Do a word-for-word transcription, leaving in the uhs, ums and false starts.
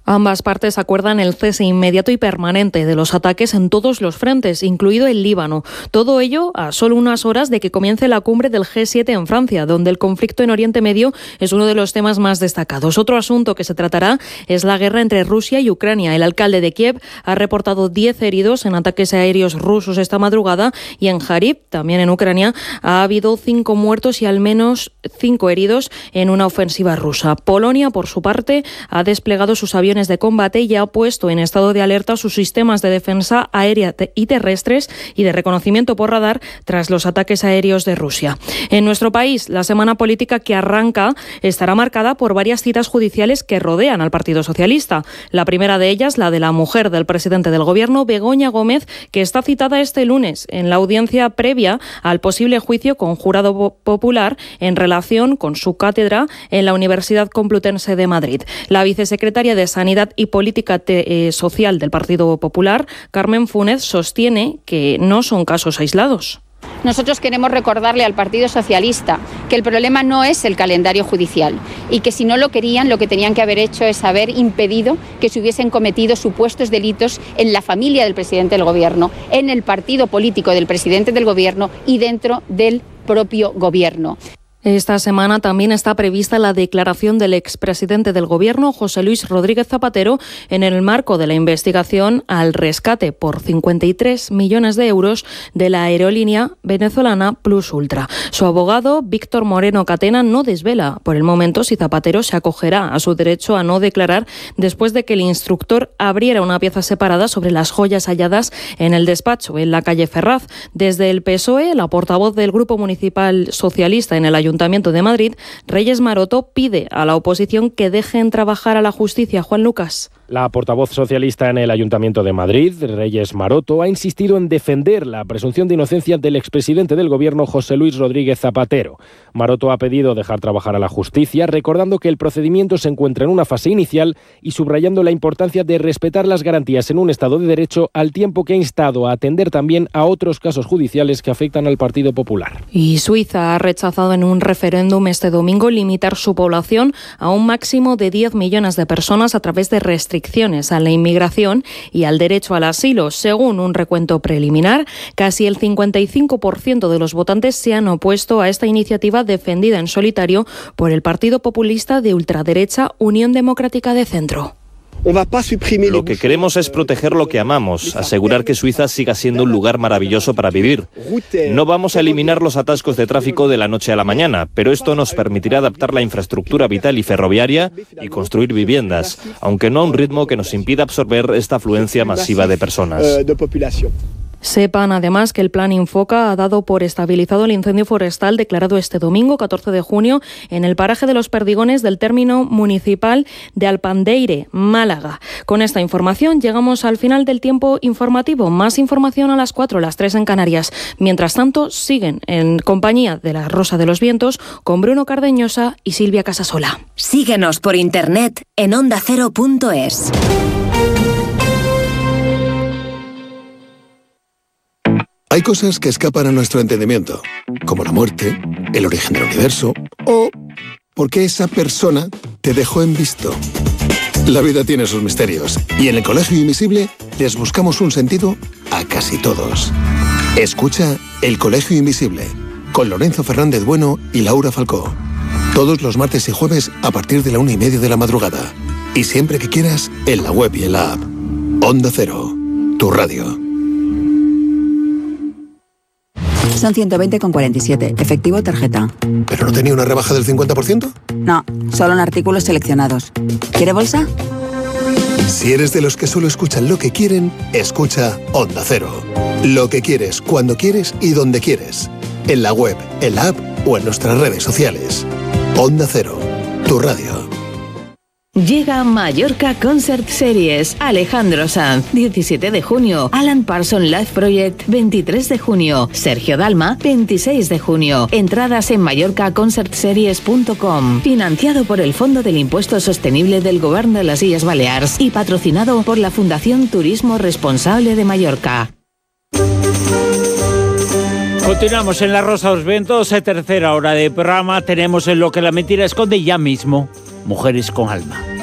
Ambas partes acuerdan el cese inmediato y permanente de los ataques en todos los frentes, incluido el Líbano. Todo ello a solo unas horas de que comience la cumbre del G siete en Francia, donde el conflicto en Oriente Medio es uno de los temas más destacados. Otro asunto que se tratará es la guerra entre Rusia y Ucrania. El alcalde de Kiev ha reportado diez heridos en ataques aéreos rusos esta madrugada y en Kharkiv, también en Ucrania, ha habido cinco muertos y al menos cinco heridos en una ofensiva rusa. Polonia, por su parte, ha desplegado sus aviones de combate y ha puesto en estado de alerta sus sistemas de defensa aérea y terrestres y de reconocimiento por radar tras los ataques aéreos de Rusia. En nuestro país, la semana política que arranca estará marcada por varias citas judiciales que rodean al Partido Socialista. La primera de ellas, la de la mujer del presidente del Gobierno, Begoña Gómez, que está citada este lunes en la audiencia previa al posible juicio con jurado popular en relación con su cátedra en la Universidad Complutense de Madrid. La vicesecretaria de Sanidad y Política te, eh, Social del Partido Popular, Carmen Funes, sostiene que no son casos aislados. Nosotros queremos recordarle al Partido Socialista que el problema no es el calendario judicial y que si no lo querían, lo que tenían que haber hecho es haber impedido que se hubiesen cometido supuestos delitos en la familia del presidente del Gobierno, en el partido político del presidente del Gobierno y dentro del propio Gobierno. Esta semana también está prevista la declaración del expresidente del Gobierno, José Luis Rodríguez Zapatero, en el marco de la investigación al rescate por cincuenta y tres millones de euros de la aerolínea venezolana Plus Ultra. Su abogado, Víctor Moreno Catena, no desvela por el momento si Zapatero se acogerá a su derecho a no declarar después de que el instructor abriera una pieza separada sobre las joyas halladas en el despacho en la calle Ferraz. Desde el P S O E, la portavoz del Grupo Municipal Socialista en el Ayuntamiento Ayuntamiento de Madrid, Reyes Maroto, pide a la oposición que dejen trabajar a la justicia. Juan Lucas. La portavoz socialista en el Ayuntamiento de Madrid, Reyes Maroto, ha insistido en defender la presunción de inocencia del expresidente del Gobierno, José Luis Rodríguez Zapatero. Maroto ha pedido dejar trabajar a la justicia, recordando que el procedimiento se encuentra en una fase inicial y subrayando la importancia de respetar las garantías en un Estado de Derecho, al tiempo que ha instado a atender también a otros casos judiciales que afectan al Partido Popular. Y Suiza ha rechazado en un referéndum este domingo limitar su población a un máximo de diez millones de personas a través de restricciones a la inmigración y al derecho al asilo. Según un recuento preliminar, casi el cincuenta y cinco por ciento de los votantes se han opuesto a esta iniciativa defendida en solitario por el partido populista de ultraderecha Unión Democrática de Centro. Lo que queremos es proteger lo que amamos, asegurar que Suiza siga siendo un lugar maravilloso para vivir. No vamos a eliminar los atascos de tráfico de la noche a la mañana, pero esto nos permitirá adaptar la infraestructura vital y ferroviaria y construir viviendas, aunque no a un ritmo que nos impida absorber esta afluencia masiva de personas. Sepan además que el Plan Infoca ha dado por estabilizado el incendio forestal declarado este domingo, catorce de junio, en el paraje de Los Perdigones del término municipal de Alpandeire, Málaga. Con esta información llegamos al final del tiempo informativo. Más información a las cuatro, las tres en Canarias. Mientras tanto, siguen en compañía de la Rosa de los Vientos con Bruno Cardeñosa y Silvia Casasola. Síguenos por internet en onda cero punto es. Hay cosas que escapan a nuestro entendimiento, como la muerte, el origen del universo o por qué esa persona te dejó en visto. La vida tiene sus misterios y en el Colegio Invisible les buscamos un sentido a casi todos. Escucha El Colegio Invisible con Lorenzo Fernández Bueno y Laura Falcó. Todos los martes y jueves a partir de la una y media de la madrugada. Y siempre que quieras, en la web y en la app. Onda Cero, tu radio. Son ciento veinte con cuarenta y siete. Efectivo tarjeta. ¿Pero no tenía una rebaja del cincuenta por ciento? No, solo en artículos seleccionados. ¿Quiere bolsa? Si eres de los que solo escuchan lo que quieren, escucha Onda Cero. Lo que quieres, cuando quieres y donde quieres. En la web, en la app o en nuestras redes sociales. Onda Cero, tu radio. Llega Mallorca Concert Series. Alejandro Sanz, diecisiete de junio. Alan Parsons Live Project, veintitrés de junio. Sergio Dalma, veintiséis de junio. Entradas en mallorca concert series punto com. Financiado por el Fondo del Impuesto Sostenible del Gobierno de las Illes Baleares y patrocinado por la Fundación Turismo Responsable de Mallorca. Continuamos en La Rosa de los Vientos, tercera hora de programa. Tenemos en Lo que la mentira esconde ya mismo. Mujeres con alma.